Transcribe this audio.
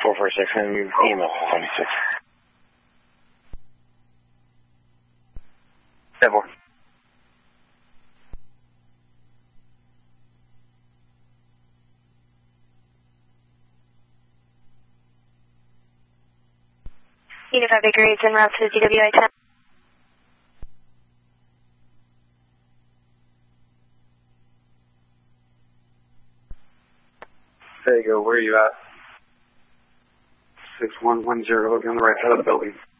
446 and email 26. 7. Unified Bakery is en route to DWI 10. There you go. Where are you at? 6110. Looking on the right side of the building.